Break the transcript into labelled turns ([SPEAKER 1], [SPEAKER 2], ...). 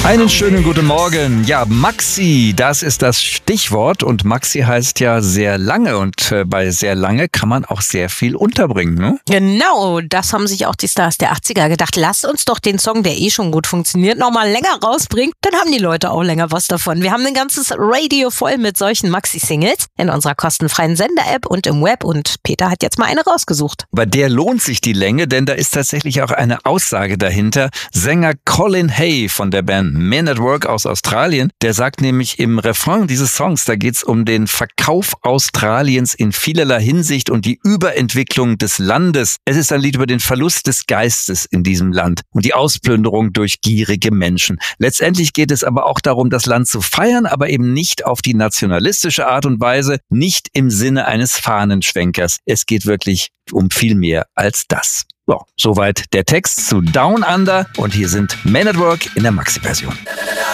[SPEAKER 1] Einen schönen guten Morgen. Ja, Maxi, das ist das Stichwort und Maxi heißt ja sehr lange und bei sehr lange kann man auch sehr viel unterbringen, ne?
[SPEAKER 2] Genau, das haben sich auch die Stars der 80er gedacht. Lasst uns doch den Song, der schon gut funktioniert, nochmal länger rausbringen. Dann haben die Leute auch länger was davon. Wir haben ein ganzes Radio voll mit solchen Maxi-Singles in unserer kostenfreien Sender-App und im Web und Peter hat jetzt mal eine rausgesucht.
[SPEAKER 1] Bei der lohnt sich die Länge, denn da ist tatsächlich auch eine Aussage dahinter. Sänger Colin Hay von der Band Men at Work aus Australien, der sagt nämlich im Refrain dieses Songs, da geht's um den Verkauf Australiens in vielerlei Hinsicht und die Überentwicklung des Landes. Es ist ein Lied über den Verlust des Geistes in diesem Land und die Ausplünderung durch gierige Menschen. Letztendlich geht es aber auch darum, das Land zu feiern, aber eben nicht auf die nationalistische Art und Weise, nicht im Sinne eines Fahnenschwenkers. Es geht wirklich um viel mehr als das. So, soweit der Text zu Down Under und hier sind Men at Work in der Maxi-Version.